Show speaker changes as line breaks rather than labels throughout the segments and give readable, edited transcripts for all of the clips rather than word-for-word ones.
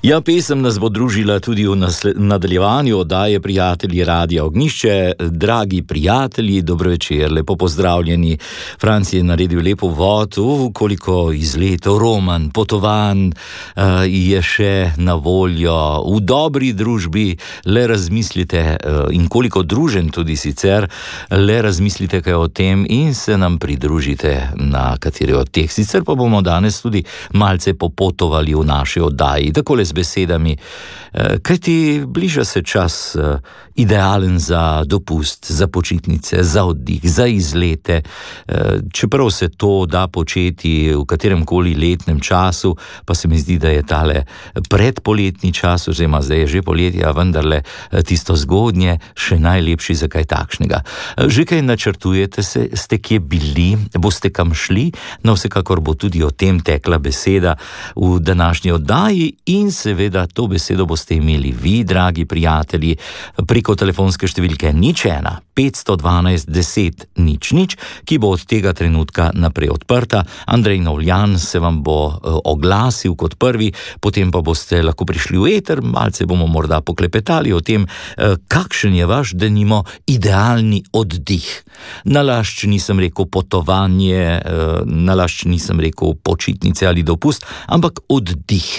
Ja, pesem nas bo družila tudi v nadaljevanju oddaje Prijatelji Radia Ognjišče. Dragi prijatelji, dobro večer, lepo pozdravljeni. Franci je naredil lepo uvod, koliko izletov, roman, potovanj je še na voljo v dobri družbi. Le razmislite, in koliko družen tudi sicer, le razmislite kaj o tem in se nam pridružite na kateri od teh. Sicer pa bomo danes tudi malce popotovali v naši oddaji, takole z besedami, kajti bliža se čas idealen za dopust, za počitnice, za oddih, za izlete. Čeprav se to da početi v kateremkoli letnem času, pa se mi zdi, da je tale predpoletni čas, oziroma zdaj je že poletje, a vendarle tisto zgodnje še najlepši za kaj takšnega. Že kaj načrtujete se, ste kje bili, boste kam šli? No, vsekakor bo tudi o tem tekla beseda v današnji oddaji in seveda to besedo boste imeli vi, dragi prijatelji, preko telefonske številke 01 512 10 00, ki bo od tega trenutka naprej odprta. Andrej Novljan se vam bo oglasil kot prvi, potem pa boste lahko prišli v eter, malce bomo morda poklepetali o tem, kakšen je vaš, denimo, idealni oddih. Nalašč nisem rekel potovanje, nalašč nisem rekel počitnice ali dopust, ampak oddih.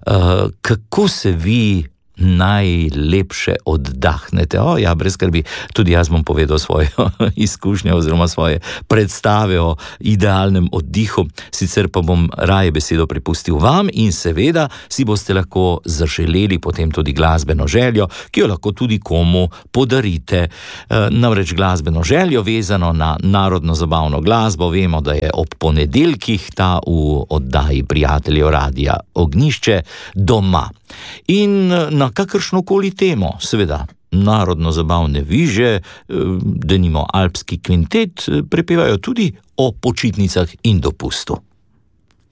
Kako se vi najlepše oddahnete? Ja, brez skrbi, tudi jaz bom povedal svojo izkušnjo oziroma svoje predstave o idealnem oddihu, sicer pa bom raje besedo prepustil vam in seveda si boste lahko zaželeli potem tudi glasbeno željo, ki jo lahko tudi komu podarite. Namreč glasbeno željo vezano na narodno zabavno glasbo, vemo, da je ob ponedeljkih ta v oddaji Prijateljev Radia Ognjišče doma. In na kakršnokoli temo, seveda, narodno-zabavne viže, denimo alpski kvintet, prepevajo tudi o počitnicah in dopustu.